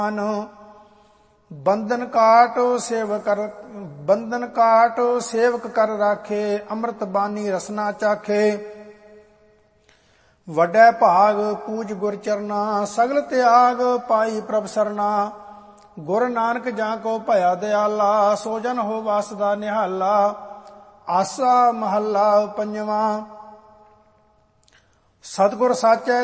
ਬੰਧਨ ਕਾਟ ਸੇਵਕ ਕਰ ਰਾਖੇ, ਅੰਮ੍ਰਿਤ ਬਾਣੀ ਰਸਨਾ ਚਾਖੇ। ਵੱਡਾ ਭਾਗ ਪੂਜ ਗੁਰ ਚਰਨਾ, ਸਗਲ ਤਿਆਗ ਪਾਈ ਪ੍ਰਭ ਸਰਨਾ। ਗੁਰ ਨਾਨਕ ਜਾਂ ਕੋ ਭਇਆ ਦਿਆਲਾ, ਸੋ ਜਨ ਹੋ ਵਾਸਦਾ ਨਿਹਾਲਾ। ਆਸਾ ਮਹੱਲਾ ਪੰਜਵਾਂ। ਸਤਿਗੁਰ ਸਾਚੈ